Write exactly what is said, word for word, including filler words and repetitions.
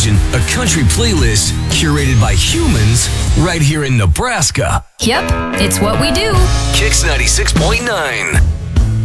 Imagine a country playlist curated by humans right here in Nebraska. Yep, it's what we do. Kicks ninety-six point nine.